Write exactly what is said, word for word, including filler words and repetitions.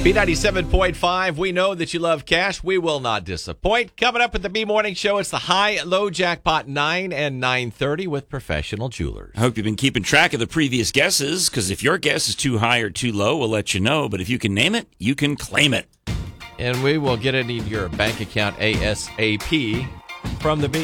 B ninety-seven point five, we know that you love cash. We will not disappoint. Coming up at the B Morning Show, it's the high-low jackpot, nine and nine thirty with Professional Jewelers. I hope you've been keeping track of the previous guesses, because if your guess is too high or too low, we'll let you know. But if you can name it, you can claim it. And we will get it in your bank account ASAP from the B.